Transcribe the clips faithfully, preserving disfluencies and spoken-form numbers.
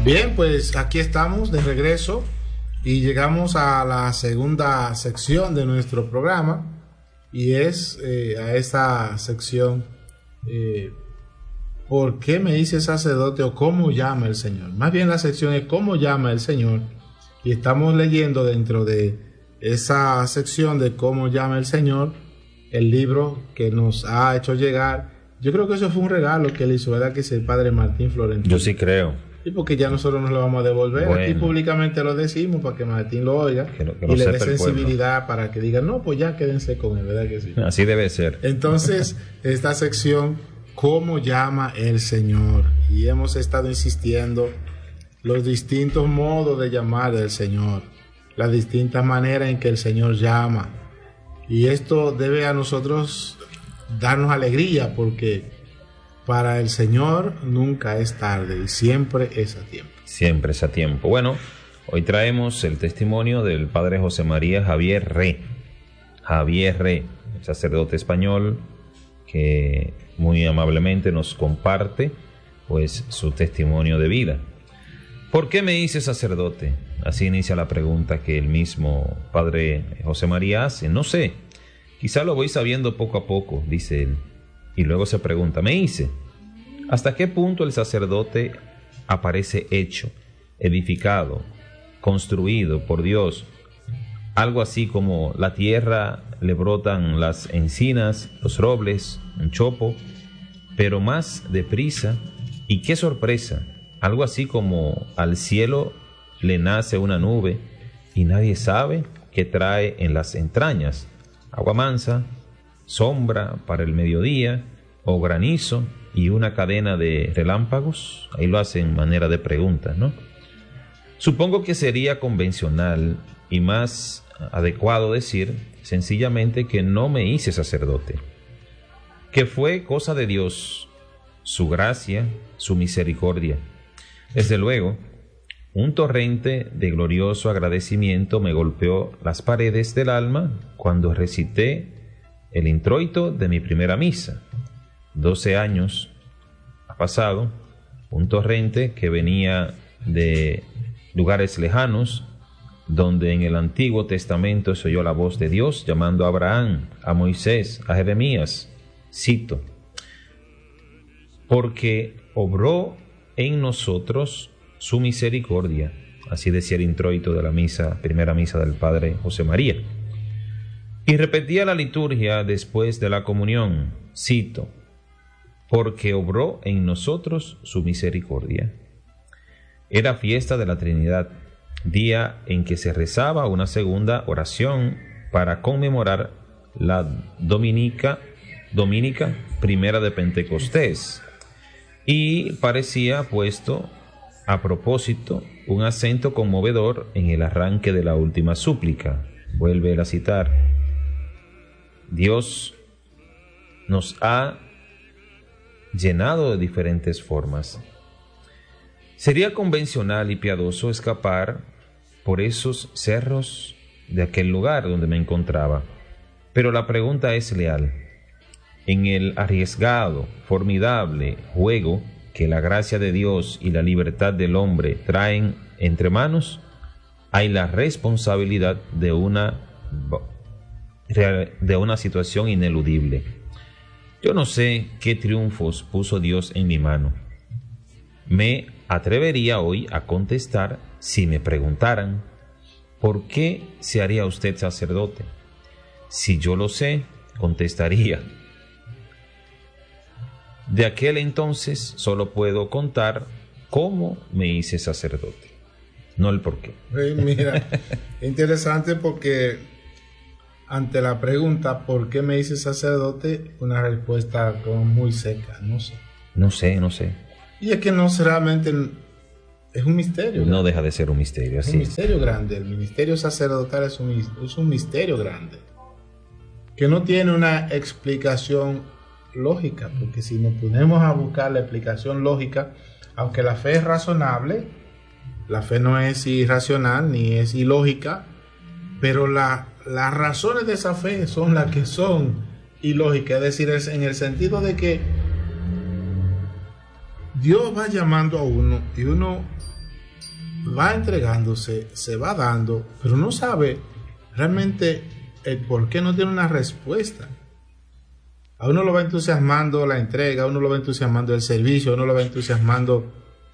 Bien, pues aquí estamos de regreso y llegamos a la segunda sección de nuestro programa y es eh, a esta sección eh, ¿por qué me hice sacerdote o cómo llama el Señor? Más bien la sección es cómo llama el Señor y estamos leyendo dentro de esa sección de cómo llama el Señor el libro que nos ha hecho llegar. Yo creo que eso fue un regalo que le hizo, ¿verdad? Que es el padre Martín Florentino. Yo sí creo. Y porque ya nosotros nos lo vamos a devolver. Bueno. Aquí públicamente lo decimos para que Martín lo oiga que lo, que lo y le dé sepa el sensibilidad para que digan, no, pues ya quédense con él, ¿verdad que sí? Así debe ser. Entonces, esta sección, ¿cómo llama el Señor? Y hemos estado insistiendo los distintos modos de llamar al Señor, las distintas maneras en que el Señor llama. Y esto debe a nosotros darnos alegría porque para el Señor nunca es tarde y siempre es a tiempo. Siempre es a tiempo. Bueno, hoy traemos el testimonio del padre José María Javier Re. Javier Re, sacerdote español que muy amablemente nos comparte pues su testimonio de vida. ¿Por qué me hice sacerdote? Así inicia la pregunta que el mismo padre José María hace. No sé, quizá lo voy sabiendo poco a poco, dice él. Y luego se pregunta, ¿me hice? ¿Hasta qué punto el sacerdote aparece hecho, edificado, construido por Dios? Algo así como la tierra le brotan las encinas, los robles, un chopo, pero más deprisa. Y qué sorpresa, algo así como al cielo le nace una nube y nadie sabe qué trae en las entrañas. Agua mansa, sombra para el mediodía o granizo y una cadena de relámpagos. Ahí lo hacen en manera de pregunta, ¿no? Supongo que sería convencional y más adecuado decir sencillamente que no me hice sacerdote, que fue cosa de Dios, su gracia, su misericordia. Desde luego, un torrente de glorioso agradecimiento me golpeó las paredes del alma cuando recité el introito de mi primera misa. Doce años ha pasado, un torrente que venía de lugares lejanos, donde en el Antiguo Testamento se oyó la voz de Dios llamando a Abraham, a Moisés, a Jeremías. Cito, porque obró en nosotros su misericordia. Así decía el introito de la misa, primera misa del padre José María. Y repetía la liturgia después de la comunión. Cito, porque obró en nosotros su misericordia. Era fiesta de la Trinidad, día en que se rezaba una segunda oración para conmemorar la dominica, dominica primera de Pentecostés. Y parecía puesto a propósito un acento conmovedor en el arranque de la última súplica. Vuelve a citar, Dios nos ha llenado de diferentes formas. Sería convencional y piadoso escapar por esos cerros de aquel lugar donde me encontraba, pero la pregunta es leal. En el arriesgado, formidable juego que la gracia de Dios y la libertad del hombre traen entre manos, hay la responsabilidad de una, de una situación ineludible. Yo no sé qué triunfos puso Dios en mi mano. Me atrevería hoy a contestar si me preguntaran, ¿por qué se haría usted sacerdote? Si yo lo sé, contestaría, de aquel entonces solo puedo contar cómo me hice sacerdote, no el por qué. Hey, mira, interesante porque ante la pregunta ¿por qué me hice sacerdote? Una respuesta como muy seca, no sé. No sé, no sé. Y es que no realmente es un misterio. No deja de ser un misterio, es así. un misterio grande. El ministerio sacerdotal es un, es un misterio grande que no tiene una explicación lógica, porque si nos ponemos a buscar la explicación lógica, aunque la fe es razonable, la fe no es irracional ni es ilógica, pero la, las razones de esa fe son las que son ilógicas, es decir, es en el sentido de que Dios va llamando a uno y uno va entregándose, se va dando, pero no sabe realmente el por qué, no tiene una respuesta. A uno lo va entusiasmando la entrega, a uno lo va entusiasmando el servicio, a uno lo va entusiasmando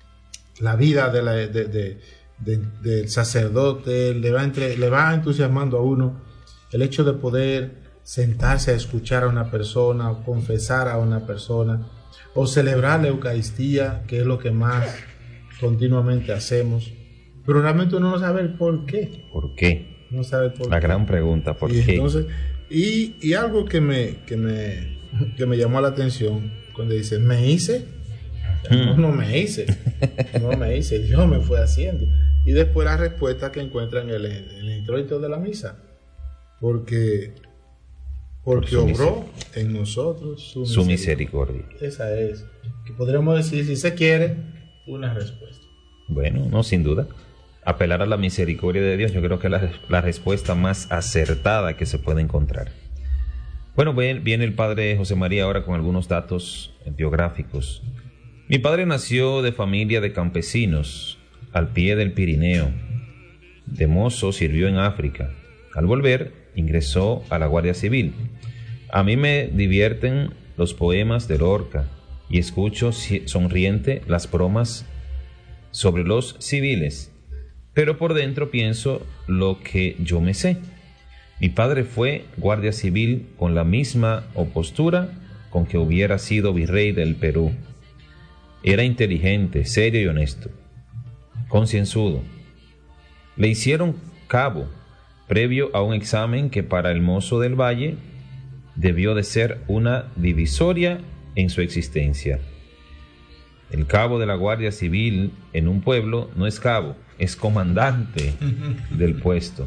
la vida de la, de, de, de, del sacerdote, le va, entre, le va entusiasmando a uno el hecho de poder sentarse a escuchar a una persona, o confesar a una persona, o celebrar la Eucaristía, que es lo que más continuamente hacemos. Pero realmente uno no sabe el por qué. ¿Por qué? No sabe por la qué. gran pregunta, ¿por y qué? Entonces, y, y algo que me, que, me, que me llamó la atención, cuando dice, ¿me hice? No, no me hice. No me hice. Dios me fue haciendo. Y después la respuesta que encuentra en el, el introito de la misa. Porque, porque Por obró en nosotros su, su misericordia. misericordia. Esa es. Que podríamos decir, si se quiere, una respuesta. Bueno, no, sin duda. Apelar a la misericordia de Dios, yo creo que es la, la respuesta más acertada que se puede encontrar. Bueno, viene el padre José María ahora con algunos datos biográficos. Mi padre nació de familia de campesinos al pie del Pirineo. De mozo sirvió en África. Al volver, ingresó a la Guardia Civil. A mí me divierten los poemas de Lorca y escucho sonriente las bromas sobre los civiles, pero por dentro pienso lo que yo me sé. Mi padre fue guardia civil con la misma postura con que hubiera sido virrey del Perú. Era inteligente, serio y honesto, concienzudo. Le hicieron cabo previo a un examen que para el mozo del Valle debió de ser una divisoria en su existencia. El cabo de la Guardia Civil en un pueblo no es cabo, es comandante del puesto.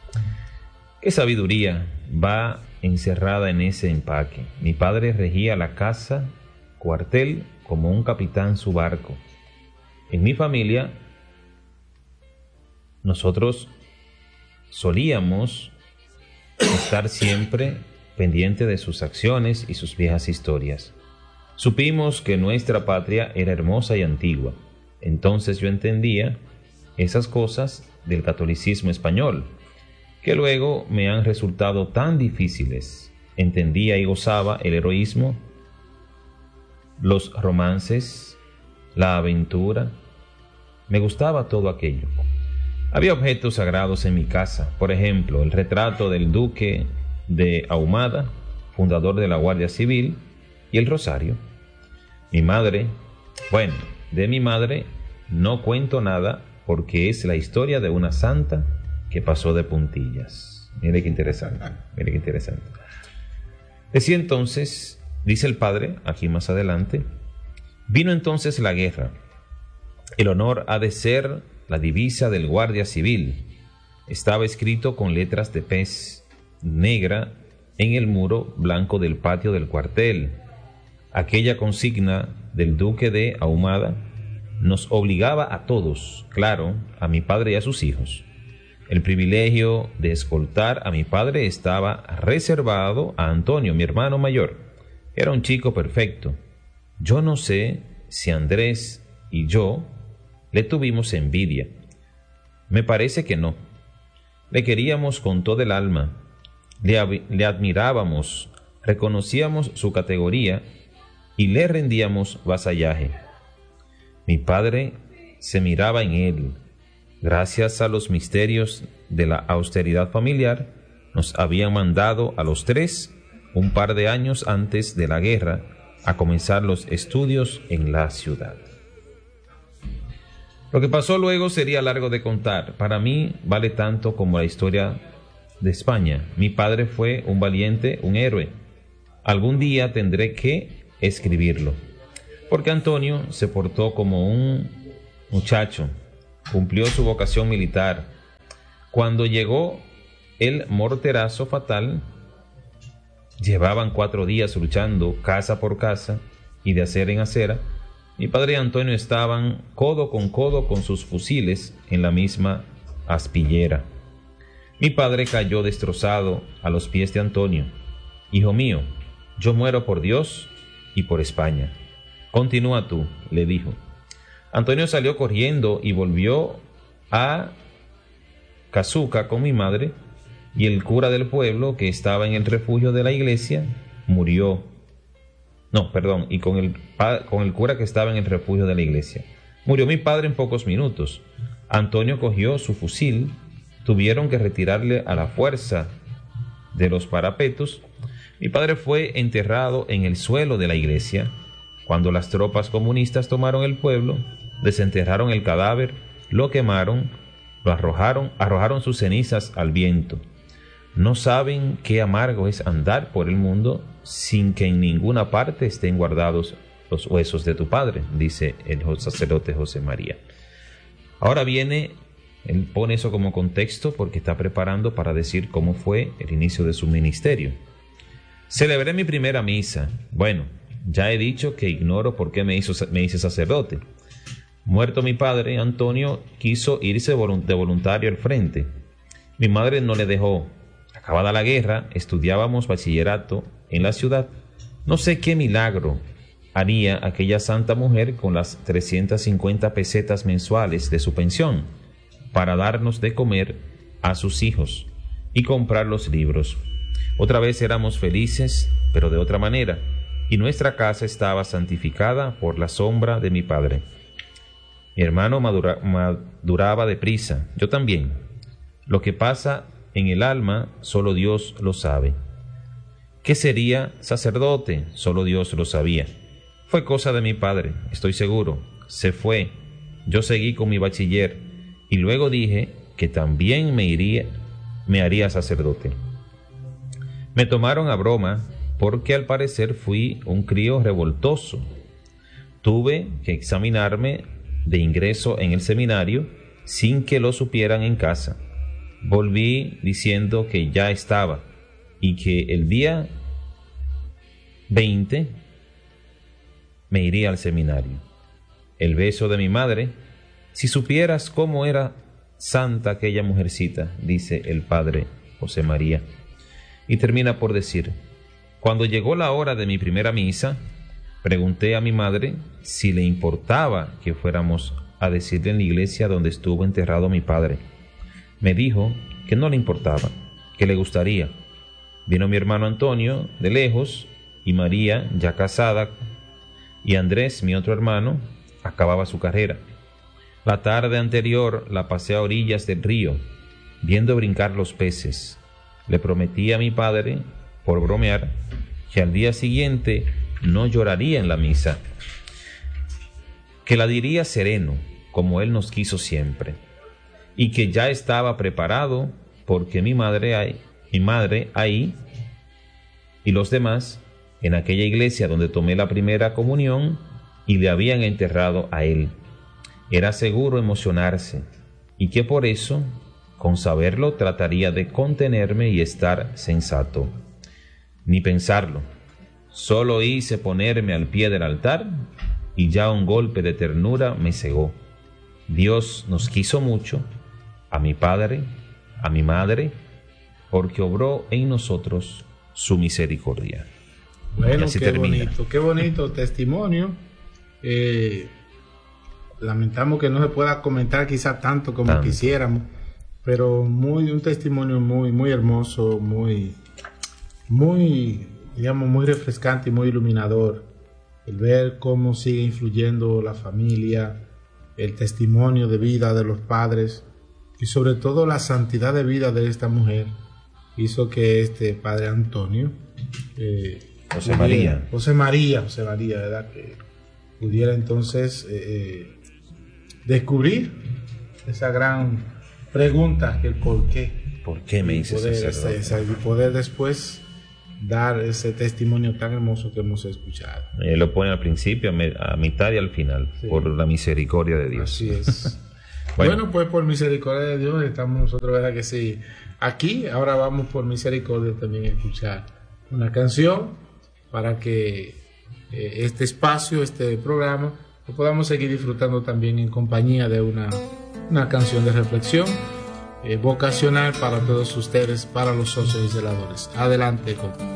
¿Qué sabiduría va encerrada en ese empaque? Mi padre regía la casa, cuartel, como un capitán su barco. En mi familia, nosotros solíamos estar siempre pendiente de sus acciones y sus viejas historias. Supimos que nuestra patria era hermosa y antigua. Entonces yo entendía esas cosas del catolicismo español, que luego me han resultado tan difíciles. Entendía y gozaba el heroísmo, los romances, la aventura. Me gustaba todo aquello. Había objetos sagrados en mi casa, por ejemplo, el retrato del duque de Ahumada, fundador de la Guardia Civil, y el rosario. Mi madre, bueno, de mi madre no cuento nada porque es la historia de una santa que pasó de puntillas. Mire qué interesante, mire qué interesante. Decía entonces, dice el padre, aquí más adelante, vino entonces la guerra. El honor ha de ser la divisa del guardia civil. Estaba escrito con letras de pez negra en el muro blanco del patio del cuartel. Aquella consigna del duque de Ahumada nos obligaba a todos, claro, a mi padre y a sus hijos. El privilegio de escoltar a mi padre estaba reservado a Antonio, mi hermano mayor. Era un chico perfecto. Yo no sé si Andrés y yo le tuvimos envidia. Me parece que no. Le queríamos con todo el alma. Le, le admirábamos, reconocíamos su categoría y le rendíamos vasallaje. Mi padre se miraba en él. Gracias a los misterios de la austeridad familiar, nos habían mandado a los tres, un par de años antes de la guerra, a comenzar los estudios en la ciudad. Lo que pasó luego sería largo de contar. Para mí vale tanto como la historia de España. Mi padre fue un valiente, un héroe. Algún día tendré que escribirlo, porque Antonio se portó como un muchacho, cumplió su vocación militar. Cuando llegó el morterazo fatal, llevaban cuatro días luchando casa por casa y de acera en acera. Mi padre y Antonio estaban codo con codo con sus fusiles en la misma aspillera. Mi padre cayó destrozado a los pies de Antonio. Hijo mío, yo muero por Dios y por España. Continúa tú, le dijo. Antonio salió corriendo y volvió a Casuca con mi madre, y el cura del pueblo que estaba en el refugio de la iglesia murió. No, perdón, y con el, con el cura que estaba en el refugio de la iglesia. Murió mi padre en pocos minutos. Antonio cogió su fusil, tuvieron que retirarle a la fuerza de los parapetos. Mi padre fue enterrado en el suelo de la iglesia. Cuando las tropas comunistas tomaron el pueblo, desenterraron el cadáver, lo quemaron, lo arrojaron, arrojaron sus cenizas al viento. No saben qué amargo es andar por el mundo sin que en ninguna parte estén guardados los huesos de tu padre, dice el sacerdote José María. Ahora viene, él pone eso como contexto porque está preparando para decir cómo fue el inicio de su ministerio. Celebré mi primera misa. Bueno, ya he dicho que ignoro por qué me, hizo, me hice sacerdote. Muerto mi padre, Antonio quiso irse de voluntario al frente. Mi madre no le dejó. Acabada la guerra, estudiábamos bachillerato en la ciudad. No sé qué milagro haría aquella santa mujer con las trescientas cincuenta pesetas mensuales de su pensión para darnos de comer a sus hijos y comprar los libros. Otra vez éramos felices, pero de otra manera, y nuestra casa estaba santificada por la sombra de mi padre. Mi hermano madura, maduraba deprisa, yo también. Lo que pasa en el alma, solo Dios lo sabe. ¿Qué sería sacerdote? Solo Dios lo sabía. Fue cosa de mi padre, estoy seguro. Se fue. Yo seguí con mi bachiller y luego dije que también me iría, me haría sacerdote. Me tomaron a broma porque al parecer fui un crío revoltoso. Tuve que examinarme de ingreso en el seminario sin que lo supieran en casa. Volví diciendo que ya estaba y que el día veinte me iría al seminario. El beso de mi madre, si supieras cómo era santa aquella mujercita, dice el padre José María. Y termina por decir, cuando llegó la hora de mi primera misa, pregunté a mi madre si le importaba que fuéramos a decirle en la iglesia donde estuvo enterrado mi padre. Me dijo que no le importaba, que le gustaría. Vino mi hermano Antonio de lejos y María, ya casada, y Andrés, mi otro hermano, acababa su carrera. La tarde anterior la pasé a orillas del río, viendo brincar los peces. Le prometí a mi padre, por bromear, que al día siguiente no lloraría en la misa, que la diría sereno, como él nos quiso siempre, y que ya estaba preparado porque mi madre ahí, mi madre ahí y los demás en aquella iglesia donde tomé la primera comunión y le habían enterrado a él. Era seguro emocionarse y que por eso, con saberlo, trataría de contenerme y estar sensato. Ni pensarlo. Solo hice ponerme al pie del altar y ya un golpe de ternura me cegó. Dios nos quiso mucho, a mi padre, a mi madre, porque obró en nosotros su misericordia. Bueno, qué termina. bonito, qué bonito testimonio. Eh, lamentamos que no se pueda comentar quizá tanto como tanto. quisiéramos, pero muy un testimonio muy, muy hermoso, muy, muy, digamos, muy refrescante y muy iluminador. El ver cómo sigue influyendo la familia, el testimonio de vida de los padres y sobre todo la santidad de vida de esta mujer hizo que este padre Antonio, eh, José pudiera, María, José María, José María, ¿verdad? Que pudiera entonces eh, descubrir esa gran pregunta, que el por qué. ¿Por qué me hice sacerdote? Y poder después dar ese testimonio tan hermoso que hemos escuchado. Él lo pone al principio, a mitad y al final, sí. Por la misericordia de Dios. Así es. bueno. bueno, pues por misericordia de Dios estamos nosotros, ¿verdad que sí? Aquí, ahora vamos por misericordia también a escuchar una canción para que eh, este espacio, este programa, lo podamos seguir disfrutando también en compañía de una, una canción de reflexión eh, vocacional para todos ustedes, para los socios y celadores. Adelante, con